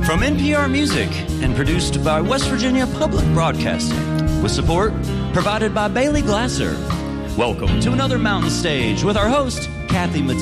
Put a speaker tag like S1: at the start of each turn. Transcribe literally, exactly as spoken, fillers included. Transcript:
S1: From N P R Music and produced by West Virginia Public Broadcasting, with support provided by Bailey Glasser. Welcome to another Mountain Stage with our host, Kathy Matisse.